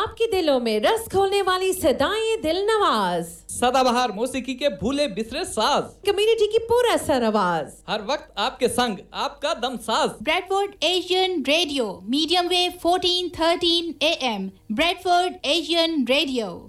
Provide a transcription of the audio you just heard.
आपके दिलों में रस घोलने वाली सदाएं दिल नवाज, सदाबहार मौसीकी के भूले बिसरे साज, कम्युनिटी की पूरा सर आवाज, हर वक्त आपके संग आपका दम साज। Bradford Asian Radio, medium wave 1413 AM, Bradford Asian Radio.